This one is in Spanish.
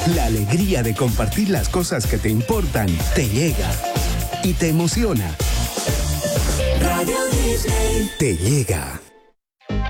La alegría de compartir las cosas que te importan te llega y te emociona. Radio Disney Te llega.